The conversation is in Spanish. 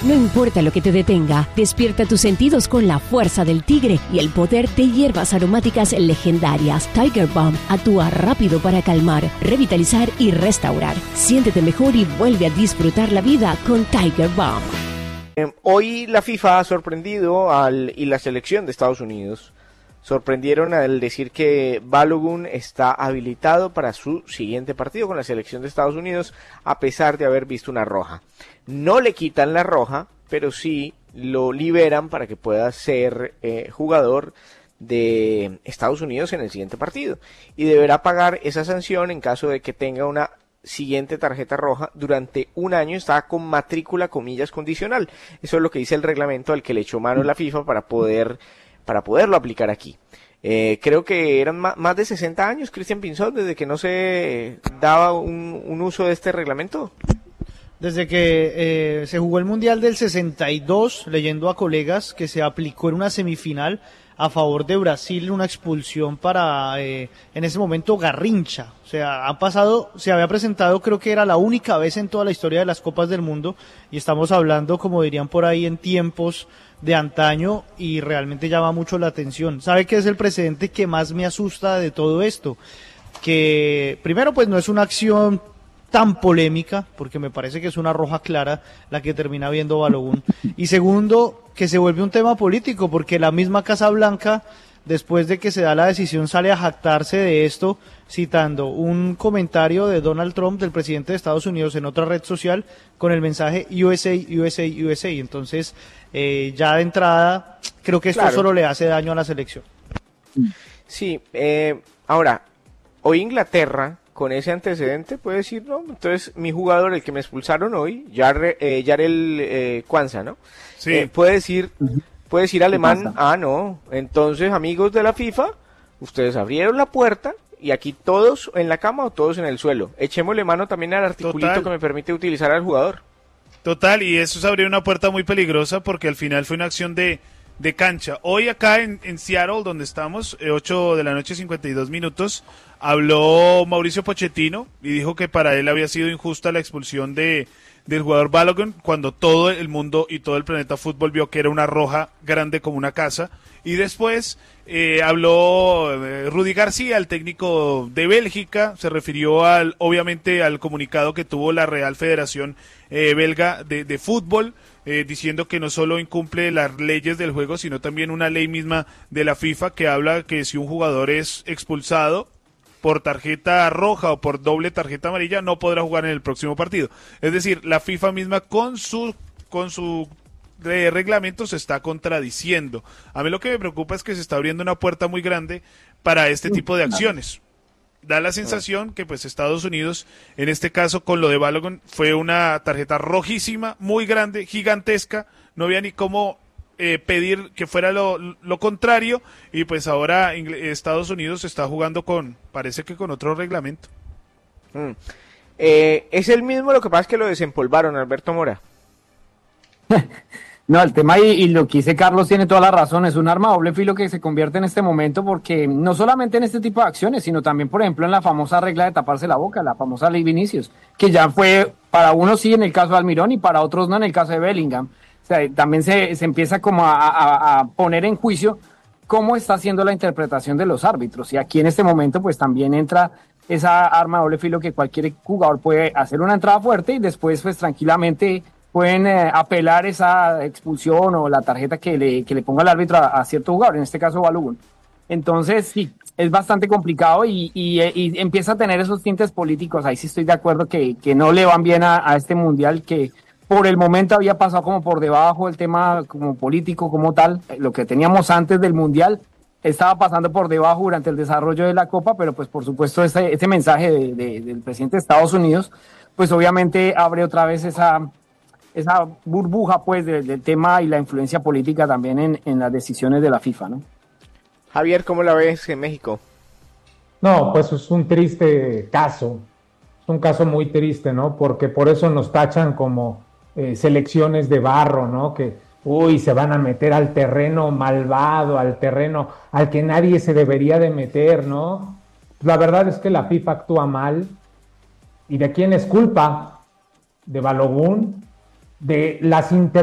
No importa lo que te detenga, despierta tus sentidos con la fuerza del tigre y el poder de hierbas aromáticas legendarias. Tiger Balm actúa rápido para calmar, revitalizar y restaurar. Siéntete mejor y vuelve a disfrutar la vida con Tiger Balm. Hoy la FIFA ha sorprendido y la selección de Estados Unidos sorprendieron al decir que Balogun está habilitado para su siguiente partido con la selección de Estados Unidos, a pesar de haber visto una roja. No le quitan la roja, pero sí lo liberan para que pueda ser jugador de Estados Unidos en el siguiente partido. Y deberá pagar esa sanción en caso de que tenga una siguiente tarjeta roja durante un año. Está con matrícula, comillas, condicional. Eso es lo que dice el reglamento al que le echó mano la FIFA para poderlo aplicar aquí. Creo que eran más de 60 años, Cristian Pinzón, desde que no se daba un uso de este reglamento. Desde que se jugó el Mundial del 62, leyendo a colegas, que se aplicó en una semifinal a favor de Brasil, una expulsión para, en ese momento, Garrincha. O sea, se había presentado, creo que era la única vez en toda la historia de las Copas del Mundo, y estamos hablando, como dirían por ahí, en tiempos de antaño, y realmente llama mucho la atención. ¿Sabe qué es el precedente que más me asusta de todo esto? Que, primero, pues no es una acción tan polémica, porque me parece que es una roja clara la que termina viendo Balogun. Y segundo, que se vuelve un tema político, porque la misma Casa Blanca, después de que se da la decisión, sale a jactarse de esto, citando un comentario de Donald Trump, del presidente de Estados Unidos, en otra red social, con el mensaje USA, USA, USA. Entonces, ya de entrada, creo que esto solo le hace daño a la selección. Sí, ahora, hoy Inglaterra, con ese antecedente, puede decir, no, entonces mi jugador, el que me expulsaron hoy, Yarel Kwanza, ¿no? Sí. Puede decir alemán, no, entonces amigos de la FIFA, ustedes abrieron la puerta y aquí todos en la cama o todos en el suelo. Echémosle mano también al articulito que me permite utilizar al jugador. Total, y eso es abrir una puerta muy peligrosa porque al final fue una acción de cancha. Hoy acá en Seattle, donde estamos, 8 de la noche, 52 minutos, habló Mauricio Pochettino y dijo que para él había sido injusta la expulsión del jugador Balogun, cuando todo el mundo y todo el planeta fútbol vio que era una roja grande como una casa. Y después habló Rudy García, el técnico de Bélgica, se refirió obviamente al comunicado que tuvo la Real Federación Belga de Fútbol, diciendo que no solo incumple las leyes del juego, sino también una ley misma de la FIFA que habla que si un jugador es expulsado por tarjeta roja o por doble tarjeta amarilla, no podrá jugar en el próximo partido. Es decir, la FIFA misma con su reglamento se está contradiciendo. A mí lo que me preocupa es que se está abriendo una puerta muy grande para este tipo de acciones. Da la sensación que pues Estados Unidos, en este caso con lo de Balogun, fue una tarjeta rojísima, muy grande, gigantesca, no había ni cómo pedir que fuera lo contrario, y pues ahora Estados Unidos está jugando parece que con otro reglamento. Es el mismo, lo que pasa es que lo desempolvaron, Alberto Mora. No, el tema y lo que dice Carlos tiene toda la razón, es un arma de doble filo que se convierte en este momento, porque no solamente en este tipo de acciones, sino también, por ejemplo, en la famosa regla de taparse la boca, la famosa ley Vinicius, que ya fue, para unos sí en el caso de Almirón y para otros no en el caso de Bellingham. O sea, también se empieza como a poner en juicio cómo está haciendo la interpretación de los árbitros, y aquí en este momento pues también entra esa arma de doble filo que cualquier jugador puede hacer una entrada fuerte y después pues tranquilamente pueden apelar esa expulsión o la tarjeta que le ponga el árbitro a cierto jugador, en este caso Balogun. Entonces sí, es bastante complicado y empieza a tener esos tintes políticos. Ahí sí estoy de acuerdo que no le van bien a este mundial, que por el momento había pasado como por debajo el tema como político como tal. Lo que teníamos antes del mundial estaba pasando por debajo durante el desarrollo de la Copa, pero pues por supuesto este mensaje del presidente de Estados Unidos pues obviamente abre otra vez esa burbuja pues del tema y la influencia política también en las decisiones de la FIFA, ¿no? Javier, ¿cómo la ves en México? No, pues es un triste caso, es un caso muy triste, ¿no? Porque por eso nos tachan como selecciones de barro, ¿no? Que, se van a meter al terreno malvado, al terreno al que nadie se debería de meter, ¿no? La verdad es que la FIFA actúa mal. ¿Y de quién es culpa? De Balogun, de las